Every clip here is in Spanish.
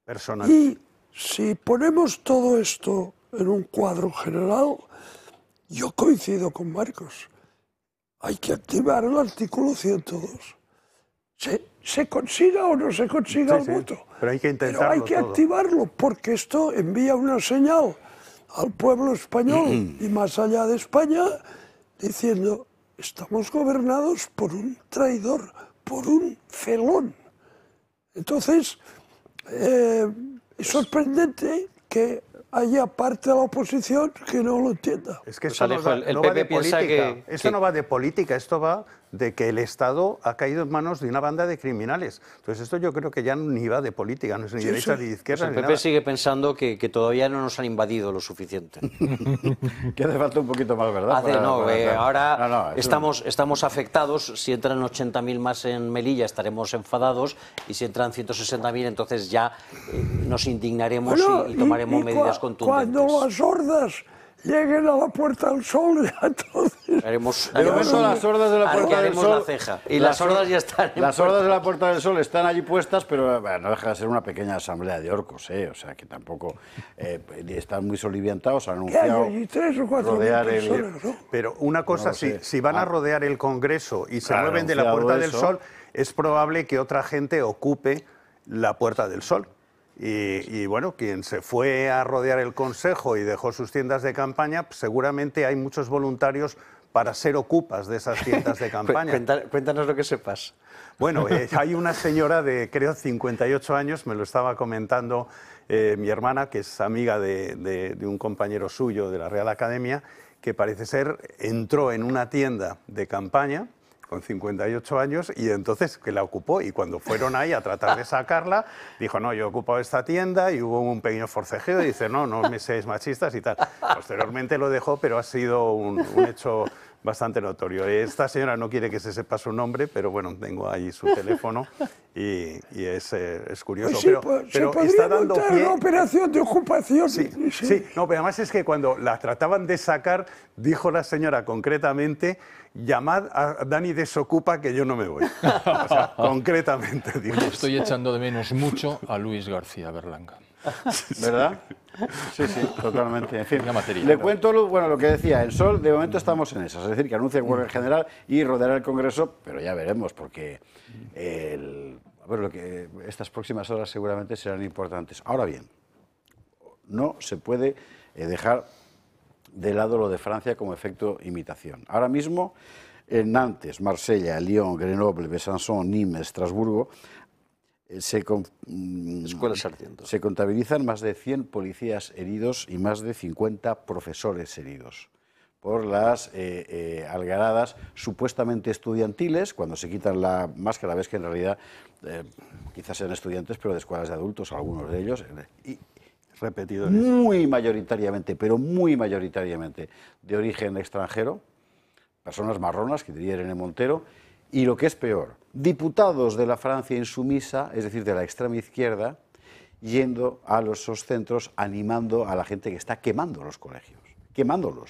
personal. Y si ponemos todo esto en un cuadro general, yo coincido con Marcos. Hay que activar el artículo 102. Se consiga o no se consiga el voto. Pero hay que intentarlo hay que activarlo, porque esto envía una señal al pueblo español y más allá de España, diciendo, estamos gobernados por un traidor, por un felón. Entonces, es sorprendente que haya parte de la oposición que no lo entienda. Es que esto no va de política. Esto no va de política, esto va de que el Estado ha caído en manos de una banda de criminales. Entonces esto yo creo que ya ni va de política, no es ni derecha ni izquierda. Pues el PP sigue pensando que todavía no nos han invadido lo suficiente. Que hace falta un poquito más, ¿verdad? Ahora estamos afectados. Si entran 80.000 más en Melilla estaremos enfadados, y si entran 160.000 entonces ya nos indignaremos y tomaremos medidas contundentes. Cuando las hordas lleguen a la Puerta del Sol, entonces... De momento las hordas de la Puerta del Sol... la ceja. Y las hordas ya están... Las hordas de la Puerta del Sol están allí puestas, pero no deja de ser una pequeña asamblea de orcos, O sea, que tampoco... están muy soliviantados, han anunciado... Hay 3 o 4 personas, ¿no? Pero una cosa, no si van a rodear el Congreso y se mueven de la Puerta del Sol, es probable que otra gente ocupe la Puerta del Sol. Y bueno, quien se fue a rodear el Consejo y dejó sus tiendas de campaña, pues seguramente hay muchos voluntarios para ser ocupas de esas tiendas de campaña. Cuéntanos lo que sepas. Bueno, hay una señora de, creo, 58 años, me lo estaba comentando mi hermana, que es amiga de un compañero suyo de la Real Academia, que parece ser entró en una tienda de campaña con 58 años y entonces que la ocupó, y cuando fueron ahí a tratar de sacarla dijo, no, yo he ocupado esta tienda, y hubo un pequeño forcejeo y dice, no me seáis machistas y tal. Posteriormente lo dejó, pero ha sido un hecho bastante notorio. Esta señora no quiere que se sepa su nombre, pero bueno, tengo ahí su teléfono y es curioso. Pues pero se está dando pie... una operación de ocupación. Sí, no, pero además es que cuando la trataban de sacar, dijo la señora concretamente, llamad a Dani Desocupa que yo no me voy. O sea, concretamente, digo. Estoy echando de menos mucho a Luis García Berlanga. ¿Verdad? Sí, totalmente. En fin, le cuento lo que decía. En Sol, de momento estamos en esas. Es decir, que anuncia el huelga general y rodeará el Congreso, pero ya veremos, porque estas próximas horas seguramente serán importantes. Ahora bien, no se puede dejar de lado lo de Francia como efecto imitación. Ahora mismo, en Nantes, Marsella, Lyon, Grenoble, Besançon, Nîmes, Estrasburgo, se contabilizan más de 100 policías heridos y más de 50 profesores heridos por las algaradas supuestamente estudiantiles, cuando se quitan la máscara, ves que en realidad quizás sean estudiantes, pero de escuelas de adultos, algunos de ellos, y repetidos, muy mayoritariamente, pero muy mayoritariamente de origen extranjero, personas marronas, que diría Irene Montero, y lo que es peor, diputados de la Francia insumisa, es decir, de la extrema izquierda, yendo a esos centros, animando a la gente que está quemando los colegios, quemando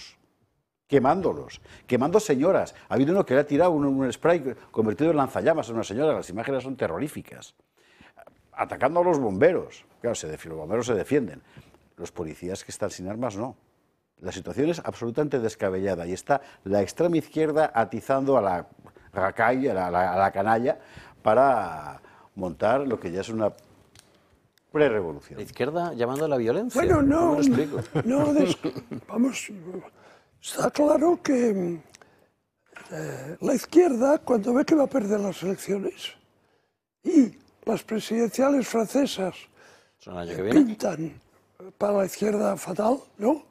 señoras. Ha habido uno que le ha tirado un spray convertido en lanzallamas a una señora, las imágenes son terroríficas. Atacando a los bomberos. Claro, los bomberos se defienden. Los policías que están sin armas, no. La situación es absolutamente descabellada y está la extrema izquierda atizando a la racaille, a la canalla, para montar lo que ya es una prerevolución. ¿La izquierda llamando a la violencia? Bueno, ¿Cómo lo explico? Vamos, está claro que la izquierda, cuando ve que va a perder las elecciones y las presidenciales francesas pintan para la izquierda fatal, ¿no?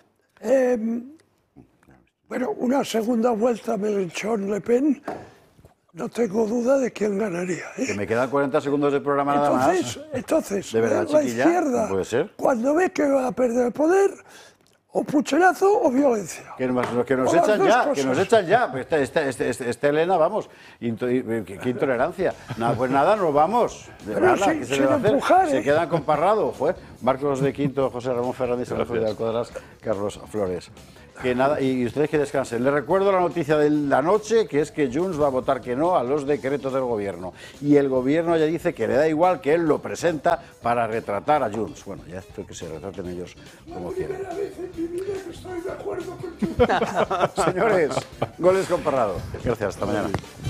Bueno, una segunda vuelta Mélenchon-Le Pen, no tengo duda de quién ganaría. Que me quedan 40 segundos de programa nada más. Entonces, ¿de verdad, la chiquilla? izquierda, ¿No puede ser? cuando ve que va a perder el poder, o pucherazo o violencia. Que nos echan ya. Esta Elena, vamos, qué intolerancia. Pues nada, nos vamos. De verdad, ¿qué se le va a hacer? Se quedan con Parrado. Marcos de Quinto, José Ramón Fernández, Alejandro de Alcodras, Carlos Flores. que nada, y ustedes que descansen. Les recuerdo la noticia de la noche, que es que Junts va a votar que no a los decretos del gobierno. Y el gobierno ya dice que le da igual, que él lo presenta para retratar a Junts. Bueno, ya esto que se retraten ellos como quieran. Señores, goles con Parrado. Gracias, hasta mañana.